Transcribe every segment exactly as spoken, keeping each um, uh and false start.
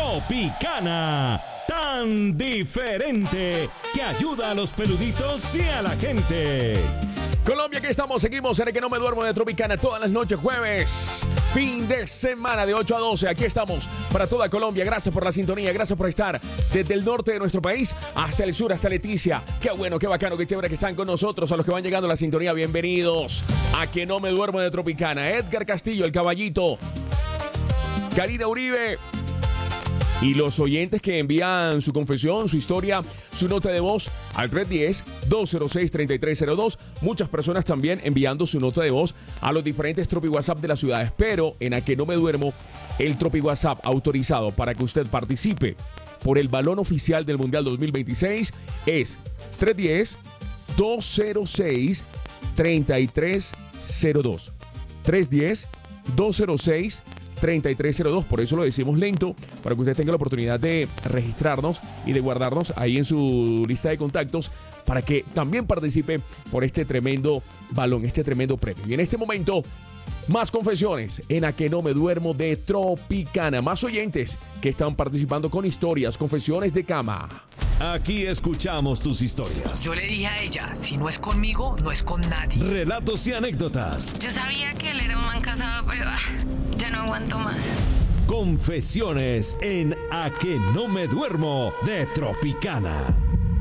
Tropicana, tan diferente que ayuda a los peluditos y a la gente. Colombia, aquí estamos, seguimos en el que no me duermo de Tropicana todas las noches, jueves, fin de semana de ocho a doce. Aquí estamos para toda Colombia. Gracias por la sintonía, gracias por estar desde el norte de nuestro país hasta el sur, hasta Leticia. Qué bueno, qué bacano, qué chévere que están con nosotros. A los que van llegando a la sintonía, bienvenidos a que no me duermo de Tropicana. Edgar Castillo, el caballito, Karina Uribe. Y los oyentes que envían su confesión, su historia, su nota de voz al tres uno cero, dos cero seis, tres tres cero dos. Muchas personas también enviando su nota de voz a los diferentes Tropi WhatsApp de las ciudades. Pero en A Que No Me Duermo, el Tropi WhatsApp autorizado para que usted participe por el balón oficial del Mundial dos mil veintiséis es tres uno cero, dos cero seis, tres tres cero dos. tres uno cero, dos cero seis, tres tres cero dos, por eso lo decimos lento, para que usted tenga la oportunidad de registrarnos y de guardarnos ahí en su lista de contactos para que también participe por este tremendo balón, este tremendo premio. Y en este momento, más confesiones en A Que No Me Duermo de Tropicana, más oyentes que están participando con historias, confesiones de cama. Aquí escuchamos tus historias. Yo le dije a ella, si no es conmigo, no es con nadie. Relatos y anécdotas. Yo sabía que él era un man casado, pero ah, ya no aguanto más. Confesiones en A Que No Me Duermo de Tropicana.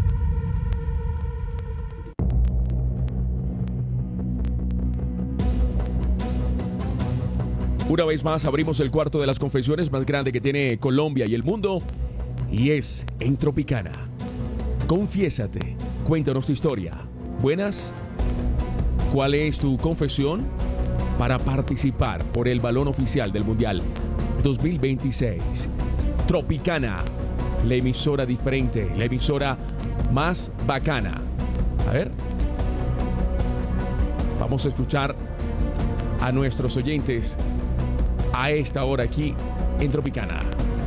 Una vez más abrimos el cuarto de las confesiones más grande que tiene Colombia y el mundo, y es en Tropicana. Confiésate, cuéntanos tu historia. Buenas. ¿Cuál es tu confesión para participar por el balón oficial del Mundial dos mil veintiséis? Tropicana, la emisora diferente, la emisora más bacana. A ver, vamos a escuchar a nuestros oyentes a esta hora aquí en Tropicana.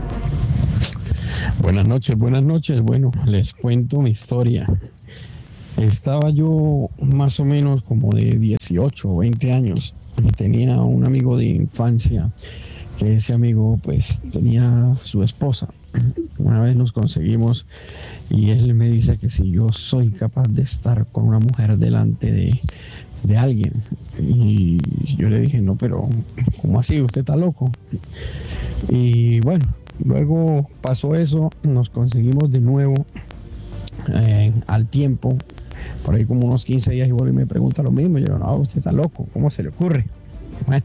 Buenas noches, buenas noches. Bueno, les cuento mi historia. Estaba yo más o menos como de dieciocho o veinte años. Tenía un amigo de infancia, que ese amigo pues tenía su esposa. Una vez nos conseguimos y él me dice que si yo soy capaz de estar con una mujer delante de, de alguien. Y yo le dije, no, pero ¿cómo así? ¿Usted está loco? Y bueno, luego pasó eso, nos conseguimos de nuevo eh, al tiempo, por ahí como unos quince días, y vuelve y me pregunta lo mismo. Yo, no, usted está loco, ¿cómo se le ocurre? Bueno,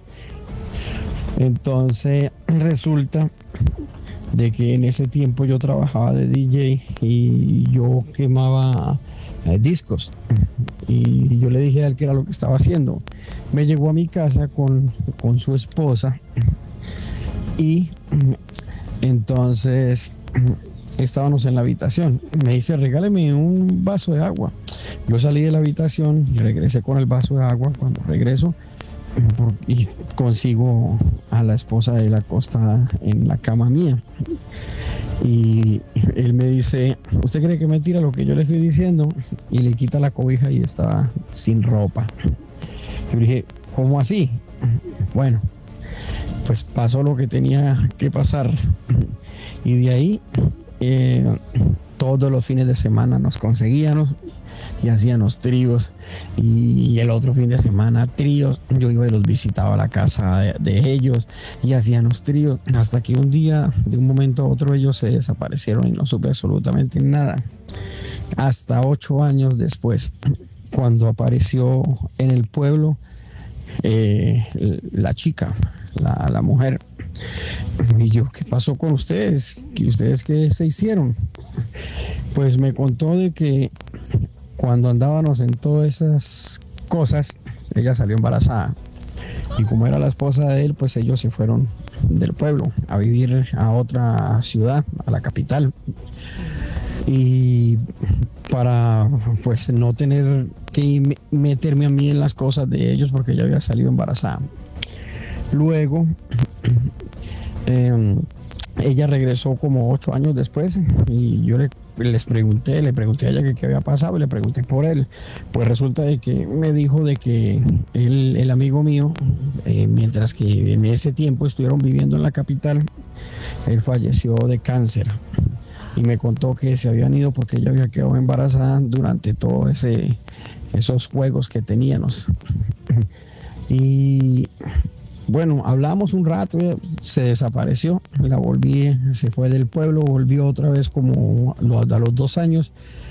entonces resulta de que en ese tiempo yo trabajaba de D J y yo quemaba eh, discos, y yo le dije a él que era lo que estaba haciendo. Me llegó a mi casa con, con su esposa y entonces estábamos en la habitación. Me dice, regáleme un vaso de agua. Yo salí de la habitación y regresé con el vaso de agua. Cuando regreso y consigo a la esposa de él acostada en la cama mía, y él me dice, ¿usted cree que me tira lo que yo le estoy diciendo? Y le quita la cobija y estaba sin ropa. Yo dije, ¿cómo así? Bueno, pues pasó lo que tenía que pasar, y de ahí eh, todos los fines de semana nos conseguíamos y hacíamos tríos, y el otro fin de semana tríos. Yo iba y los visitaba a la casa de, de ellos y hacíamos tríos, hasta que un día, de un momento a otro, ellos se desaparecieron y no supe absolutamente nada. Hasta ocho años después, cuando apareció en el pueblo eh, la chica, la, la mujer. Y yo, ¿qué pasó con ustedes? ¿Y ustedes qué se hicieron? Pues me contó de que cuando andábamos en todas esas cosas, ella salió embarazada. Y como era la esposa de él, pues ellos se fueron del pueblo a vivir a otra ciudad, a la capital. Y para pues no tener que meterme a mí en las cosas de ellos, porque ella había salido embarazada. Luego eh, ella regresó como ocho años después, y yo le, les pregunté, le pregunté a ella qué había pasado, y le pregunté por él. Pues resulta de que me dijo de que él, el amigo mío, eh, mientras que en ese tiempo estuvieron viviendo en la capital, él falleció de cáncer y me contó que se habían ido porque ella había quedado embarazada durante todos ese, esos juegos que teníamos. Y bueno, hablamos un rato, se desapareció, la volví, se fue del pueblo, volvió otra vez como a los dos años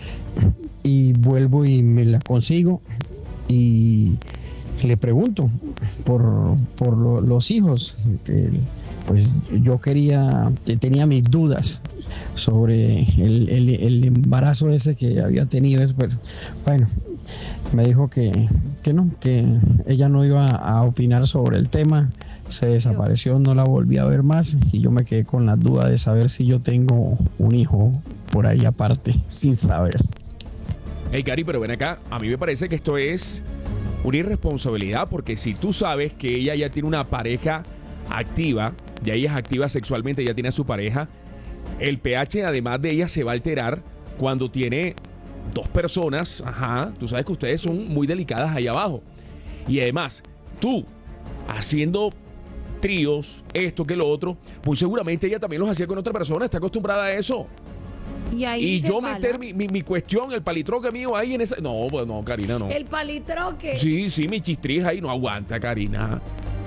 y vuelvo y me la consigo y le pregunto por, por lo, los hijos, que pues yo quería, tenía mis dudas sobre el, el, el embarazo ese que había tenido, pero bueno, me dijo que, que no, que ella no iba a opinar sobre el tema, se desapareció, no la volví a ver más y yo me quedé con la duda de saber si yo tengo un hijo por ahí aparte, sin saber. Hey, Cari, pero ven acá, a mí me parece que esto es una irresponsabilidad, porque si tú sabes que ella ya tiene una pareja activa, ya ella es activa sexualmente, ya tiene a su pareja, el pH además de ella se va a alterar cuando tiene dos personas, ajá, tú sabes que ustedes son muy delicadas ahí abajo. Y además, tú haciendo tríos, esto que lo otro, pues seguramente ella también los hacía con otra persona, está acostumbrada a eso. Y, ahí y yo jala. meter mi, mi, mi cuestión, el palitroque mío ahí en esa... No, pues no, Karina, no. El palitroque. Sí, sí, mi chistriz ahí no aguanta, Karina.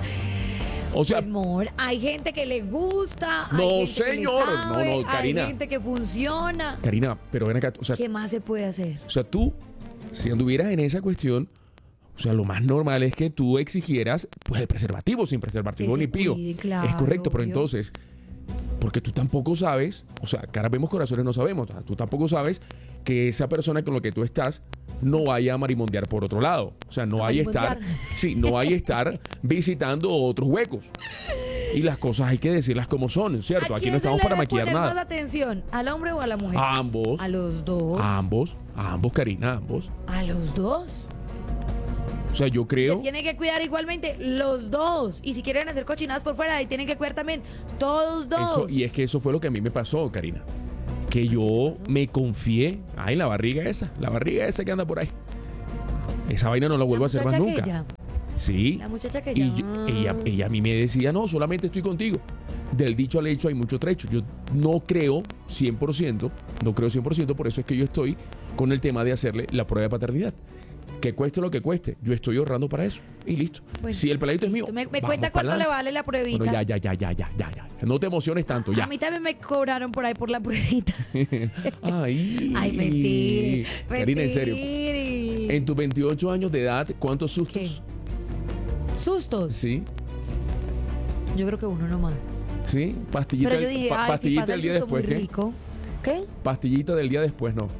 O sea... Pues, amor, hay gente que le gusta, no, hay gente señor. que le sabe, no, no, Karina. hay gente que funciona. Karina, pero ven acá, o sea... ¿Qué más se puede hacer? O sea, tú, si anduvieras en esa cuestión, o sea, lo más normal es que tú exigieras, pues, el preservativo, sin preservativo Que ni se pío. cuide, claro, es correcto, pero obvio. entonces... Porque tú tampoco sabes, o sea, caras vemos, corazones no sabemos. Tú tampoco sabes que esa persona con la que tú estás no vaya a marimondear por otro lado. O sea, no A vaya a estar, marimondear. sí, no vaya a estar visitando otros huecos. Y las cosas hay que decirlas como son, ¿cierto? ¿A Aquí quién no estamos se le para debe maquillar poner más nada. atención? ¿Al hombre o a la mujer? A ambos. A los dos. A ambos, a ambos, Karina, a ambos. A los dos. O sea, yo creo... Se tienen que cuidar igualmente los dos. Y si quieren hacer cochinadas por fuera, ahí tienen que cuidar también todos dos. Eso, y es que eso fue lo que a mí me pasó, Karina. Que yo me confié. Ay, la barriga esa. La barriga esa que anda por ahí. Esa vaina no la vuelvo a hacer más muchacha nunca. que ella. Sí. La muchacha que Y ella. yo- ella, ella a mí me decía, no, solamente estoy contigo. Del dicho al hecho hay mucho trecho. Yo no creo cien por ciento, no creo cien por ciento, por eso es que yo estoy con el tema de hacerle la prueba de paternidad. Que cueste lo que cueste, yo estoy ahorrando para eso. Y listo. Bueno, si el peladito es mío, Me, me vamos cuenta cuánto pa'lante. le vale la pruebita. Bueno, ya, ya, ya, ya, ya, ya, ya. No te emociones tanto, ya. A mí también me cobraron por ahí por la pruebita. Ay, Ay, mentira. Karina, en serio. Mentira. En tus veintiocho años de edad, ¿cuántos sustos? ¿Qué? ¿Sustos? Sí, Yo creo que uno nomás. sí. Pastillita, Pero yo dije, pa- ay, si pastillita pasa del el día susto después, muy ¿qué? rico. ¿Qué? Pastillita del día después, no.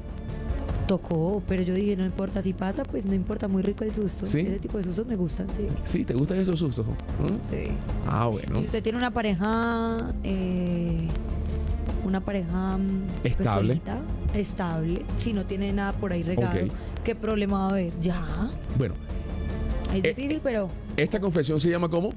Tocó, pero yo dije, no importa si pasa, pues no importa, muy rico el susto. ¿Sí? Ese tipo de sustos me gustan, sí. Sí, ¿te gustan esos sustos? ¿Mm? Sí. Ah, bueno. Si usted tiene una pareja, eh, una pareja mm, pues, Estable. solita, estable, si no tiene nada por ahí regado, Ok. ¿qué problema va a haber? Ya, Bueno, es Eh, difícil, pero ¿esta confesión se llama cómo?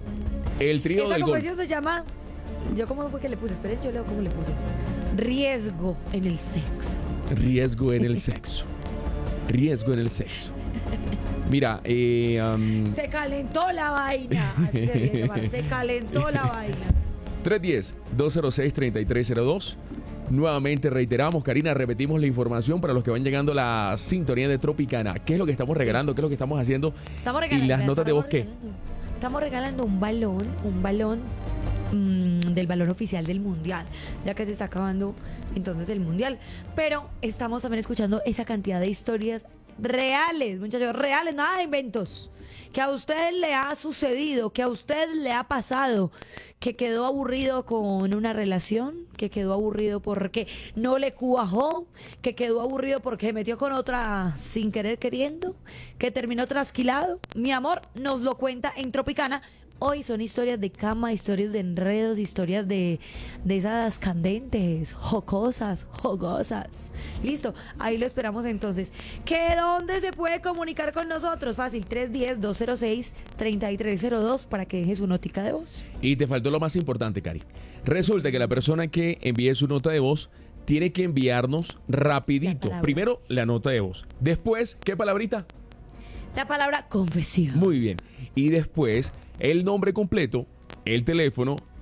El trío esta del gol. confesión se llama, yo cómo fue que le puse, esperen, yo leo cómo le puse, riesgo en el sexo. Riesgo en el sexo. Riesgo en el sexo. Mira, eh, um, Se calentó la vaina, así se debe llamar, se calentó la vaina. tres uno cero, dos cero seis, tres tres cero dos. Nuevamente reiteramos, Karina, repetimos la información para los que van llegando a la sintonía de Tropicana. ¿Qué es lo que estamos regalando? ¿Qué es lo que estamos haciendo? Estamos regalando, ¿Y las mira, notas de estamos voz qué? regalando. Estamos regalando un balón, un balón mm, del balón oficial del mundial, ya que se está acabando entonces el mundial. Pero estamos también escuchando esa cantidad de historias reales, muchachos, reales, nada de inventos. Que a usted le ha sucedido, que a usted le ha pasado, que quedó aburrido con una relación, que quedó aburrido porque no le cuajó, que quedó aburrido porque metió con otra sin querer queriendo, que terminó trasquilado. Mi amor, nos lo cuenta en Tropicana. Hoy son historias de cama, historias de enredos, historias de, de esas candentes, jocosas, jugosas. Listo, ahí lo esperamos entonces. ¿Que dónde se puede comunicar con nosotros? Fácil, tres uno cero, dos cero seis, tres tres cero dos para que deje su notica de voz. Y te faltó lo más importante, Cari. Resulta que la persona que envíe su nota de voz tiene que enviarnos rapidito. La palabra. Primero, la nota de voz. Después, ¿qué palabrita? La palabra confesión. Muy bien. Y después, el nombre completo, el teléfono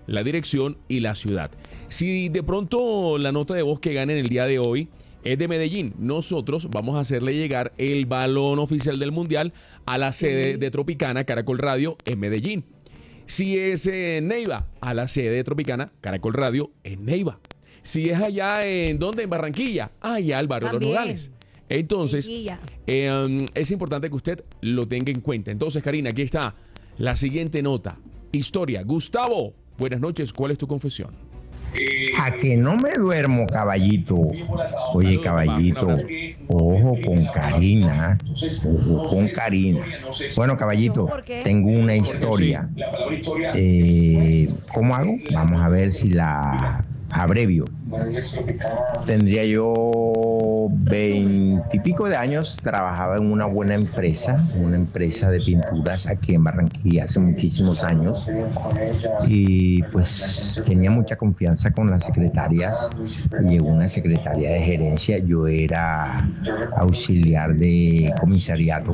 la dirección y la ciudad. Si de pronto la nota de voz que gane en el día de hoy es de Medellín, nosotros vamos a hacerle llegar el balón oficial del Mundial a la sede de Tropicana Caracol Radio en Medellín. Si es en Neiva, a la sede de Tropicana Caracol Radio en Neiva. Si es allá en ¿dónde? En Barranquilla, allá al barrio de los Nogales. Entonces, eh, es importante que usted lo tenga en cuenta. Entonces, Karina, aquí está la siguiente nota. Historia. Gustavo, buenas noches. ¿Cuál es tu confesión? A que no me duermo, caballito. Oye, caballito, ojo con Karina. Ojo con Karina. Bueno, caballito, tengo una historia. Eh, ¿Cómo hago? Vamos a ver si la abrevio. Tendría yo veintipico de años, trabajaba en una buena empresa, una empresa de pinturas aquí en Barranquilla hace muchísimos años, y pues tenía mucha confianza con las secretarias. Llegó una secretaria de gerencia, yo era auxiliar de comisariato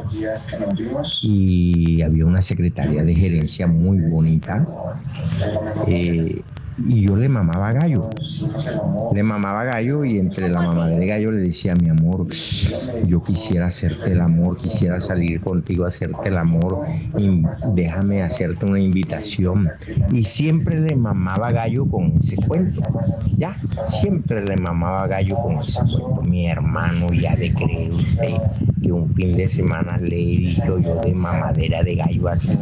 y había una secretaria de gerencia muy bonita. Eh, Y yo le mamaba gallo, le mamaba gallo y entre la mamadera de gallo le decía, mi amor, yo quisiera hacerte el amor, quisiera salir contigo a hacerte el amor, y déjame hacerte una invitación. Y siempre le mamaba gallo con ese cuento, ya, siempre le mamaba gallo con ese cuento. Mi hermano, ya de creer usted que un fin de semana le he dicho yo de mamadera de gallo así,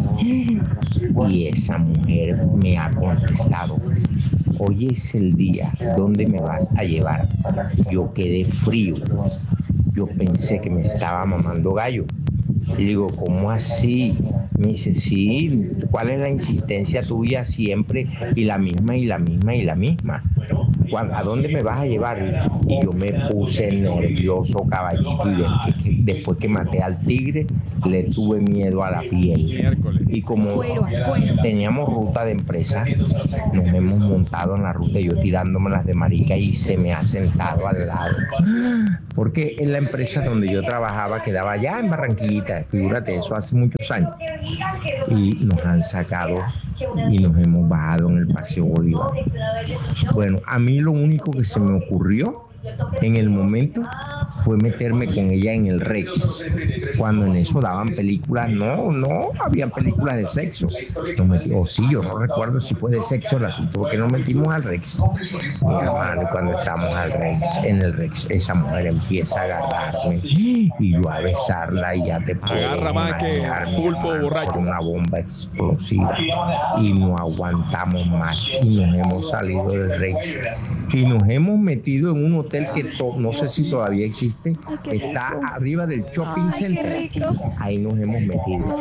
y esa mujer me ha contestado, hoy es el día, ¿dónde me vas a llevar? Yo quedé frío, yo pensé que me estaba mamando gallo. Y digo, ¿cómo así? Me dice, sí, ¿cuál es la insistencia tuya siempre? Y la misma, y la misma, y la misma. ¿A dónde me vas a llevar? Y yo me puse nervioso, caballito, y después que maté al tigre, le tuve miedo a la piel. Y como teníamos ruta de empresa, nos hemos montado en la ruta, yo tirándome las de marica y se me ha sentado al lado. Porque en la empresa donde yo trabajaba quedaba allá en Barranquillita, figúrate, eso hace muchos años. Y nos han sacado y nos hemos bajado en el Paseo Bolívar. Bueno, a mí lo único que se me ocurrió en el momento fue meterme con ella en el Rex. Cuando en eso daban películas, no, no, habían películas de sexo. Nos metí, o sí, yo no recuerdo si fue de sexo el asunto, porque nos metimos al Rex. Mi hermano, cuando estamos al Rex, en el Rex, esa mujer empieza a agarrarme y yo a besarla y ya te puedo agarra más que pulpo borracho. Una bomba explosiva y no aguantamos más y nos hemos salido del Rex y nos hemos metido en un hotel que to- no sé si todavía existe. Está arriba del shopping Ay, center. Ahí nos hemos metido.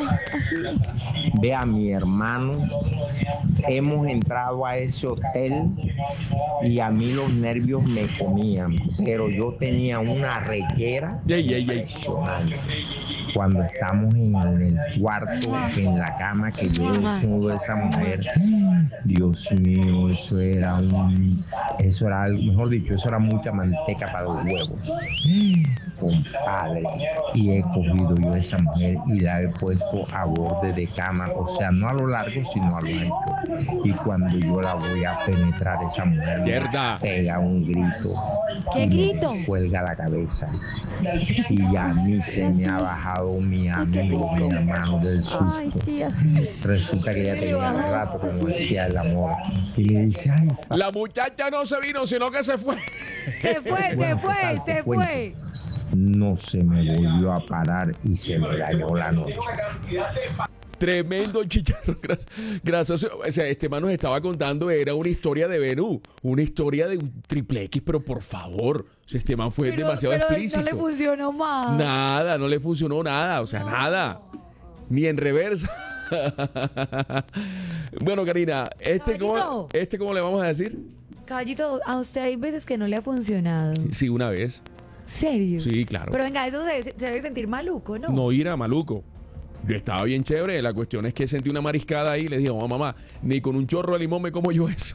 Ve a mi hermano. Hemos entrado a ese hotel y a mí los nervios me comían, pero yo tenía una reguera impresionante. Cuando estamos en el cuarto, en la cama, que yo desnudo a esa mujer, Dios mío, eso era un, eso era, mejor dicho, eso era mucha manteca para los huevos, compadre. Y he cogido yo a esa mujer y la he puesto a borde de cama, o sea, no a lo largo, sino a lo ancho. Y cuando yo la voy a penetrar, esa mujer me pega un grito. ¿Qué grito? Me cuelga la cabeza. Y a mí se me ha bajado mi amigo, mi hermano, del susto. Ay, sí, así. Resulta que ella tenía un rato que no hacía el amor. Y le dice, ay, pa- La muchacha no se vino, sino que se fue. Se fue, se Bueno, fue, total, te se cuento. fue. no se me volvió a parar y se me dañó la noche. Tremendo chicharro. Gracias. O sea, este man nos estaba contando, era una historia de Benú, una historia de un triple X, pero por favor, o sea, este man fue Pero, demasiado pero explícito. no le funcionó más. Nada, no le funcionó nada, o sea, No. nada. Ni en reversa. Bueno, Karina, este cómo, Caballito. este cómo le vamos a decir? Caballito, a usted hay veces que no le ha funcionado. Sí, una vez. ¿Serio? Sí, claro. Pero venga, eso se, se debe sentir maluco, ¿no? No ir a maluco. Yo estaba bien chévere. La cuestión es que sentí una mariscada ahí y le dije, oh, mamá, ni con un chorro de limón me como yo eso.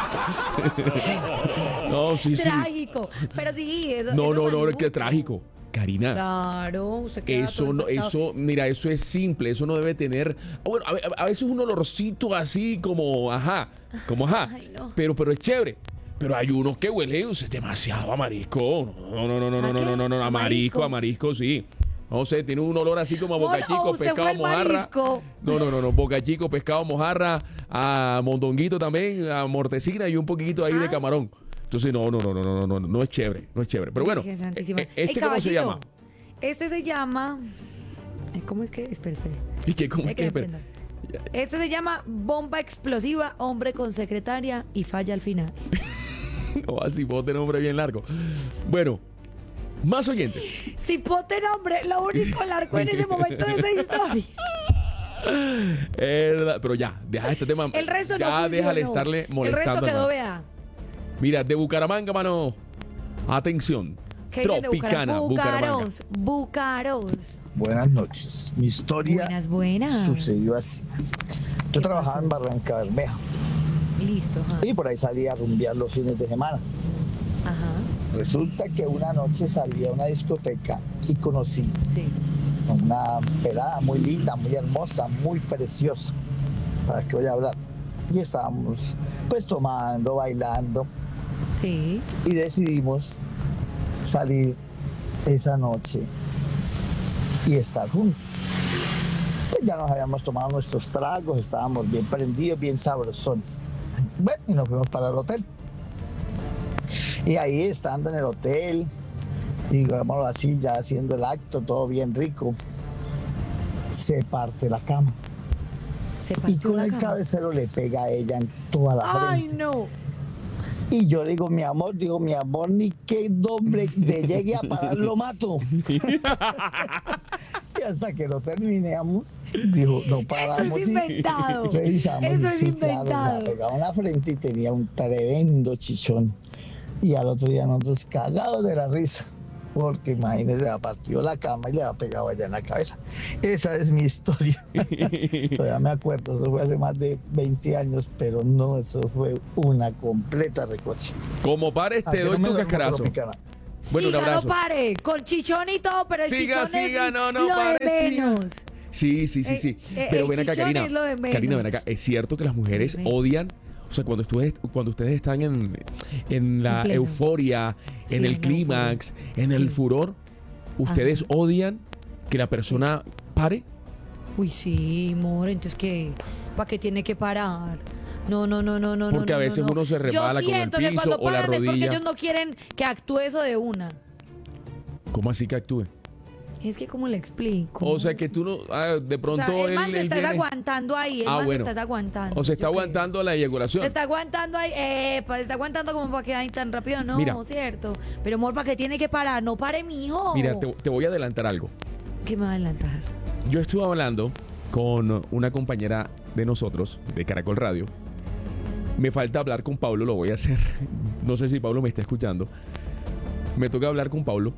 No, sí, sí. Trágico. Pero sí, eso. No, eso no, no, es maluco. que trágico. Karina. Claro, usted queda Eso todo no, impactado. eso, mira, eso es simple, eso no debe tener. Bueno, a, a veces un olorcito así como, ajá, como ajá. Ay, no. Pero, pero es chévere. Pero hay unos que huelen es demasiado a marisco. No, no, no, no, no, ¿A no, qué? no, no, no, ¿A a marisco, marisco? a marisco, sí. No sé, tiene un olor así como a boca Oh, chico, usted pescado fue al mojarra. marisco. No, no, no, no, boca chico, pescado mojarra, a mondonguito también, a mortecina y un poquito ahí de Ah. camarón. Entonces, no, no, no, no, no, no, no, no es chévere, no es chévere. Pero bueno, Virgen Santísima. eh, eh, ¿este Ey, cómo se caballito, llama? Este se llama. Ay, ¿cómo es que? Espera, espera. ¿Y qué, cómo Hay es que que? aprender. Este se llama bomba explosiva, hombre con secretaria y falla al final. O así, puedo tener un nombre bien largo. Bueno, más oyentes. Cipote nombre, lo único largo en ese momento de esa historia. Eh, pero ya, deja este tema. El resto ya no funcionó. déjale estarle El molestando. resto quedó, hermano. vea. Mira, de Bucaramanga, mano. Atención. ¿Qué dicen de Tropicana, Bucaramanga. Bucaros, Bucaros. Buenas noches. Mi historia Buenas, buenas. sucedió así. ¿Qué Yo trabajaba pasó? en Barranca Bermeja Listo, ajá. y por ahí salía a rumbear los fines de semana. Ajá, Resulta que una noche salí a una discoteca y conocí sí. a una pelada muy linda, muy hermosa, muy preciosa. ¿Para qué voy a hablar? Y estábamos pues tomando, bailando Sí. y decidimos salir esa noche y estar juntos. Pues ya nos habíamos tomado nuestros tragos, estábamos bien prendidos, bien sabrosones. Bueno, y nos fuimos para el hotel. Y ahí estando en el hotel, digámoslo así, ya haciendo el acto, todo bien rico, se parte la cama. Se Y partió con la el cama. cabecero le pega a ella en toda la Ay, frente. no. Y yo digo, mi amor, digo, mi amor, ni que doble de llegue a parar lo mato. Y hasta que lo terminamos, dijo, no paramos. es y inventado. Revisamos. Eso y es sí, claro, inventado. le pegaba en la frente y tenía un tremendo chichón. Y al otro día nosotros cagados de la risa. Porque imagínense, ha partido la cama y le ha pegado allá en la cabeza. Esa es mi historia. Todavía me acuerdo, eso fue hace más de veinte años, pero no, eso fue una completa recocha. Como pares, Ah, te que doy no me tu duermo cascarazo. Tropicana. Bueno, un Siga, abrazo. no pare. Con chichón y todo, pero el Siga, chichón siga, es no, no lo de pare, siga. menos. Sí, sí, sí, Eh, sí. eh, Pero el ven acá, chichón Karina. es lo de menos. Karina, ven acá. Es cierto que las mujeres Ven. odian. O sea, cuando ustedes, cuando ustedes están en, en la En pleno. euforia, Sí, en el en la clímax, en el Sí. furor, ustedes Ajá. odian que la persona pare. Uy, sí, amor, entonces ¿qué? ¿Para qué tiene que parar? No, no, no, no, no. Porque no, a no, veces no. uno se resbala Yo con el siento que piso cuando o la paran es porque rodilla. ellos no quieren que actúe eso de una. ¿Cómo así que actúe? Es que, ¿cómo le explico? O sea, que tú no. ah, de O pronto sea, el él, man se él está viene- aguantando ahí, el Ah, man bueno. se está aguantando. O se está yo creo. aguantando la eyaculación. Se está aguantando ahí, eh, se está aguantando como para que ahí tan rápido, no, Mira. cierto. Pero amor, ¿para qué tiene que parar? No pare, mijo. Mira, te, te voy a adelantar algo. ¿Qué me va a adelantar? Yo estuve hablando con una compañera de nosotros, de Caracol Radio. Me falta hablar con Pablo, lo voy a hacer. No sé si Pablo me está escuchando. Me toca hablar con Pablo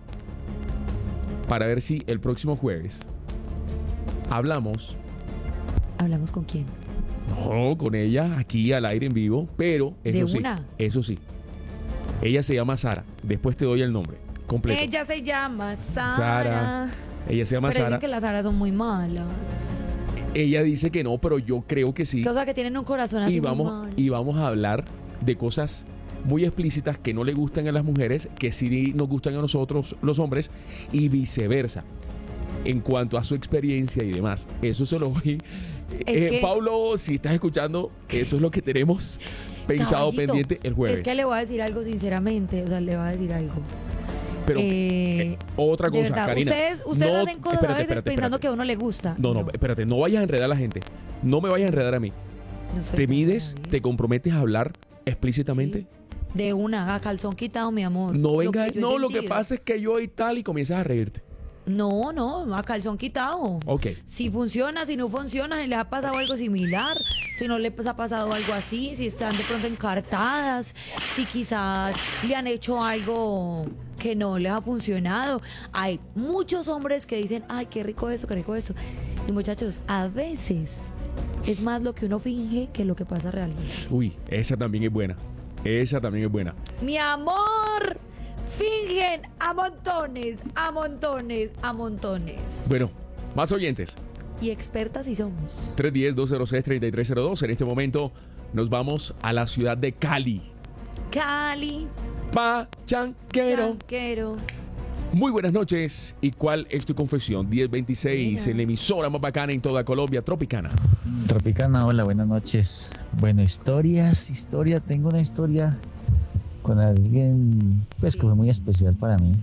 para ver si el próximo jueves hablamos, ¿Hablamos con quién? no, con ella aquí al aire en vivo, pero eso ¿De sí, una? eso sí. Ella se llama Sara. Después te doy el nombre completo. Ella se llama Sara. Sara. Ella se llama Pero Sara. dicen que las Saras son muy malas. Ella dice que no, pero yo creo que sí. Que, o sea, que tienen un corazón así y muy vamos malo. y vamos a hablar de cosas muy explícitas que no le gustan a las mujeres, que sí nos gustan a nosotros los hombres y viceversa. En cuanto a su experiencia y demás, eso se lo voy. Es Eh, que- Pablo, si estás escuchando, eso es lo que tenemos pensado Caballito, pendiente el jueves. Es que le voy a decir algo sinceramente, o sea, le voy a decir algo. Pero Eh, eh, otra de cosa, verdad, Karina. ustedes, ustedes no- hacen cosas espérate, a veces espérate, pensando espérate. que a uno le gusta. No, no, espérate, no vayas a enredar a la gente. No me vayas a enredar a mí. no estoy Te con mides, nadie. te comprometes a hablar explícitamente. Sí. De una, a calzón quitado, mi amor. No Lo venga, que yo he no, lo que sentido. pasa es que yo y tal y comienzas a reírte. No, no, a calzón quitado. Ok. Si funciona, si no funciona, si les ha pasado algo similar, si no les ha pasado algo así, si están de pronto encartadas, si quizás le han hecho algo que no les ha funcionado. Hay muchos hombres que dicen, ay, qué rico esto, qué rico esto. Y muchachos, a veces es más lo que uno finge que lo que pasa realmente. Uy, esa también es buena. Esa también es buena. Mi amor, Fingen a montones, a montones, a montones. Bueno, más oyentes. Y expertas sí somos. tres uno cero, dos cero seis, tres tres cero dos. En este momento nos vamos a la ciudad de Cali. Cali. Pachanquero. Chanquero. Muy buenas noches. ¿Y cuál es tu confesión? diez veintiséis Buenas. en la emisora más bacana en toda Colombia, Tropicana. Tropicana, hola, buenas noches. Bueno, historias, historia, tengo una historia con alguien pues que fue muy especial para mí.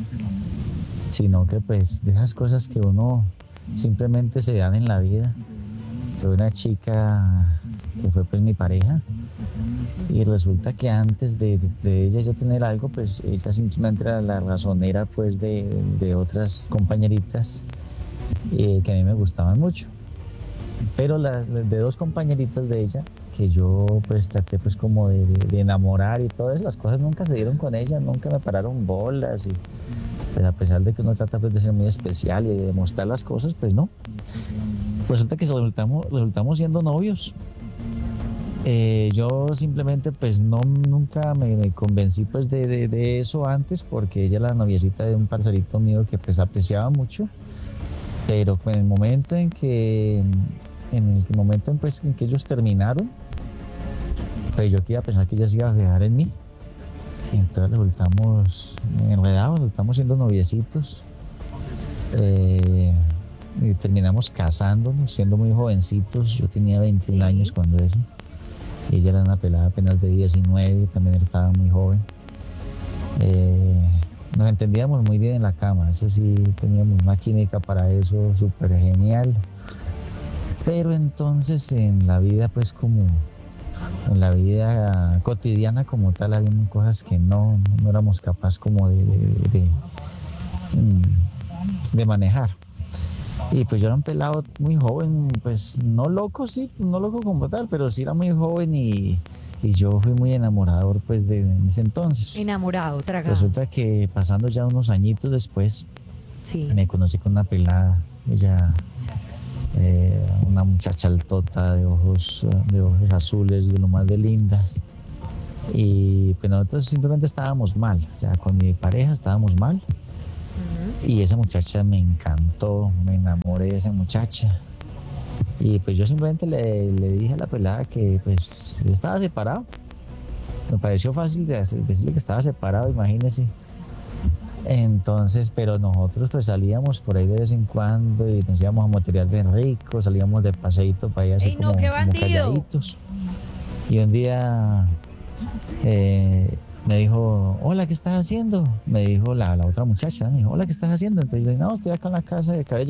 Sino que pues de esas cosas que uno simplemente se dan en la vida. Fue una chica que fue pues mi pareja. Y resulta que antes de, de ella yo tener algo, pues ella simplemente era la razonera pues de, de otras compañeritas eh, que a mí me gustaban mucho. Pero las de dos compañeritas de ella, que yo pues traté pues como de, de, de enamorar y todo eso, las cosas nunca se dieron con ella, nunca me pararon bolas y pues a pesar de que uno trata pues de ser muy especial y de demostrar las cosas, pues no. Resulta que resultamos, resultamos siendo novios. Eh, yo simplemente pues no nunca me, me convencí pues de, de, de eso antes porque ella era la noviecita de un parcerito mío que pues apreciaba mucho, pero en el momento en que en el momento en, pues, en que ellos terminaron, pues yo que iba a pensar que ella se iba a fijar en mí. Sí, entonces resultamos enredados, resultamos siendo noviecitos. Eh, y terminamos casándonos, siendo muy jovencitos. Yo tenía veintiún Sí. años cuando eso. Y ella era una pelada apenas de diecinueve, también estaba muy joven. Eh, nos entendíamos muy bien en la cama, eso sí, teníamos una química para eso súper genial. Pero entonces en la vida, pues como en la vida cotidiana como tal, había cosas que no, no éramos capaces como de, de, de, de manejar. Y pues yo era un pelado muy joven, pues no loco, sí, no loco como tal, pero sí era muy joven y, y yo fui muy enamorador pues de, de ese entonces. Enamorado, tragado. Resulta que pasando ya unos añitos después, Sí. me conocí con una pelada, ella, eh, una muchacha altota de ojos, de ojos azules, de lo más de linda. Y pues nosotros simplemente estábamos mal, o sea, con mi pareja estábamos mal. Y esa muchacha me encantó, me enamoré de esa muchacha. Y pues yo simplemente le, le dije a la pelada que pues yo estaba separado. Me pareció fácil de hacer- decirle que estaba separado, imagínese. Entonces, pero nosotros pues salíamos por ahí de vez en cuando y nos íbamos a moterear bien rico, salíamos de paseíto para allá así ¡Ey, no, como, qué como bandido! calladitos. Y un día eh, me dijo, hola, ¿qué estás haciendo? Me dijo la, la otra muchacha, me dijo, hola, ¿qué estás haciendo? Entonces yo le dije, no, estoy acá en la casa de cabello.